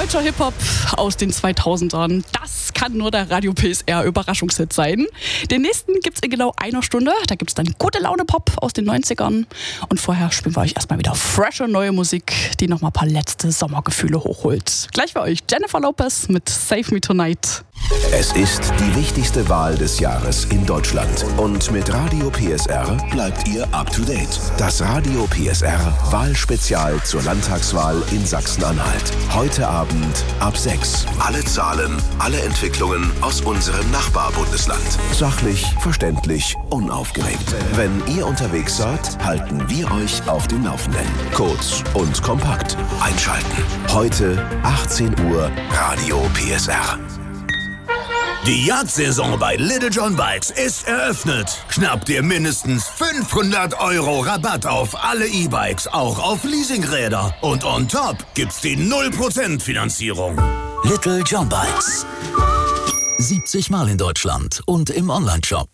Deutscher Hip-Hop aus den 2000ern. Das kann nur der Radio PSR Überraschungshit sein. Den nächsten gibt's in genau einer Stunde. Da gibt's dann gute Laune Pop aus den 90ern. Und vorher spielen wir euch erstmal wieder frische neue Musik, die nochmal ein paar letzte Sommergefühle hochholt. Gleich für euch Jennifer Lopez mit Save Me Tonight. Es ist die wichtigste Wahl des Jahres in Deutschland. Und mit Radio PSR bleibt ihr up to date. Das Radio PSR Wahlspezial zur Landtagswahl in Sachsen-Anhalt. Heute Abend ab 6. Alle Zahlen, alle Entwicklungen aus unserem Nachbarbundesland. Sachlich, verständlich, unaufgeregt. Wenn ihr unterwegs seid, halten wir euch auf dem Laufenden. Kurz und kompakt. Einschalten. Heute 18 Uhr Radio PSR. Die Jagdsaison bei Little John Bikes ist eröffnet. Schnapp dir mindestens 500 € Rabatt auf alle E-Bikes, auch auf Leasingräder. Und on top gibt's die 0% Finanzierung. Little John Bikes. 70 Mal in Deutschland und im Onlineshop.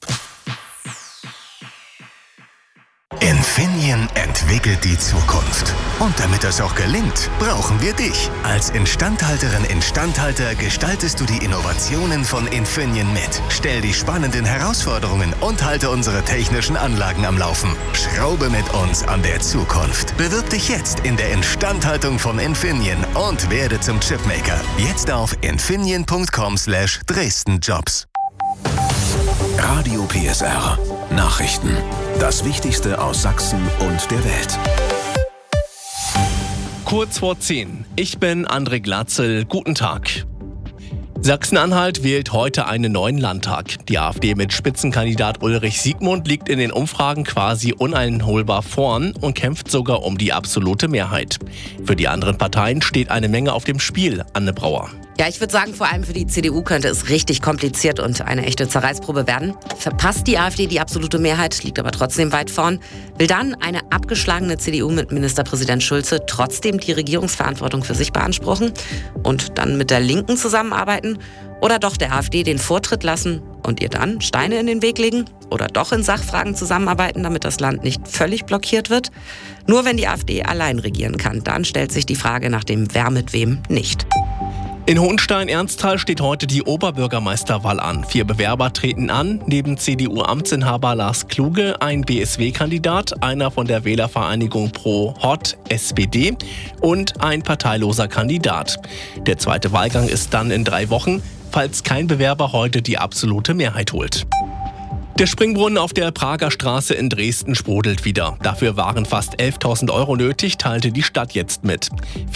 Infineon entwickelt die Zukunft. Und damit das auch gelingt, brauchen wir dich. Als Instandhalterin, Instandhalter gestaltest du die Innovationen von Infineon mit. Stell die spannenden Herausforderungen und halte unsere technischen Anlagen am Laufen. Schraube mit uns an der Zukunft. Bewirb dich jetzt in der Instandhaltung von Infineon und werde zum Chipmaker. Jetzt auf infineon.com/DresdenJobs. Radio PSR. Nachrichten. Das Wichtigste aus Sachsen und der Welt. Kurz vor 10. Ich bin André Glatzel. Guten Tag. Sachsen-Anhalt wählt heute einen neuen Landtag. Die AfD mit Spitzenkandidat Ulrich Siegmund liegt in den Umfragen quasi uneinholbar vorn und kämpft sogar um die absolute Mehrheit. Für die anderen Parteien steht eine Menge auf dem Spiel. Anne Brauer. Ja, ich würde sagen, vor allem für die CDU könnte es richtig kompliziert und eine echte Zerreißprobe werden. Verpasst die AfD die absolute Mehrheit, liegt aber trotzdem weit vorn, will dann eine abgeschlagene CDU mit Ministerpräsident Schulze trotzdem die Regierungsverantwortung für sich beanspruchen und dann mit der Linken zusammenarbeiten oder doch der AfD den Vortritt lassen und ihr dann Steine in den Weg legen oder doch in Sachfragen zusammenarbeiten, damit das Land nicht völlig blockiert wird. Nur wenn die AfD allein regieren kann, dann stellt sich die Frage nach dem Wer mit wem nicht. In Hohenstein-Ernsthal steht heute die Oberbürgermeisterwahl an. 4 Bewerber treten an, neben CDU-Amtsinhaber Lars Kluge ein BSW-Kandidat, einer von der Wählervereinigung Pro Hot SPD und ein parteiloser Kandidat. Der zweite Wahlgang ist dann in 3 Wochen, falls kein Bewerber heute die absolute Mehrheit holt. Der Springbrunnen auf der Prager Straße in Dresden sprudelt wieder. Dafür waren fast 11.000 € nötig, teilte die Stadt jetzt mit.